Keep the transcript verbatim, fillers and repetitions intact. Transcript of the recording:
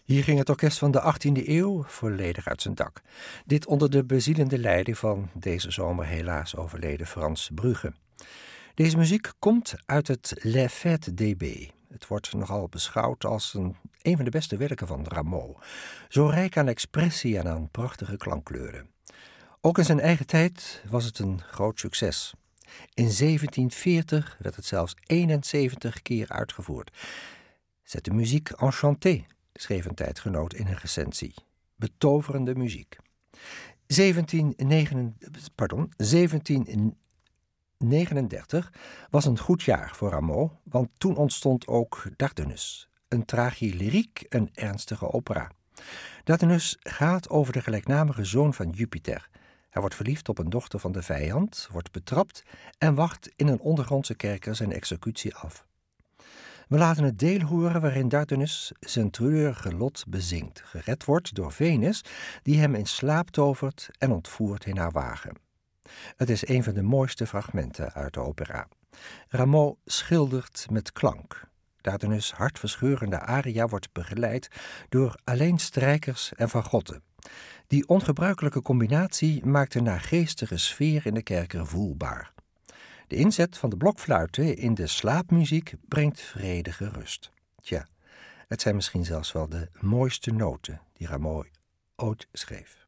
Hier ging het orkest van de achttiende eeuw volledig uit zijn dak. Dit onder de bezielende leiding van deze zomer helaas overleden Frans Brugge. Deze muziek komt uit het Les Fêtes d'E B. Het wordt nogal beschouwd als een, een van de beste werken van Rameau. Zo rijk aan expressie en aan prachtige klankkleuren. Ook in zijn eigen tijd was het een groot succes. In zeventien veertig werd het zelfs eenenzeventig keer uitgevoerd. C'est de musique enchantée, schreef een tijdgenoot in een recensie. Betoverende muziek. zeventien negenendertig was een goed jaar voor Rameau, want toen ontstond ook Dardanus, een tragilyriek, een ernstige opera. Dardanus gaat over de gelijknamige zoon van Jupiter. Hij wordt verliefd op een dochter van de vijand, wordt betrapt en wacht in een ondergrondse kerker zijn executie af. We laten het deel horen waarin Dardanus zijn treurige lot bezingt, gered wordt door Venus, die hem in slaap tovert en ontvoert in haar wagen. Het is een van de mooiste fragmenten uit de opera. Rameau schildert met klank. Dardanus' hartverscheurende aria wordt begeleid door alleen strijkers en fagotten. Die ongebruikelijke combinatie maakt een naargeestige sfeer in de kerker voelbaar. De inzet van de blokfluiten in de slaapmuziek brengt vredige rust. Tja, het zijn misschien zelfs wel de mooiste noten die Rameau ooit schreef.